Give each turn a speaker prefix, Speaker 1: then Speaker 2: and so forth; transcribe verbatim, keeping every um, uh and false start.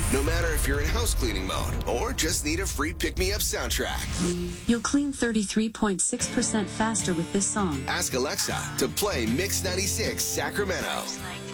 Speaker 1: No matter if you're in house cleaning mode or just need a free pick-me-up soundtrack.
Speaker 2: You'll clean thirty-three point six percent faster with this song.
Speaker 1: Ask Alexa to play Mix ninety-six Sacramento.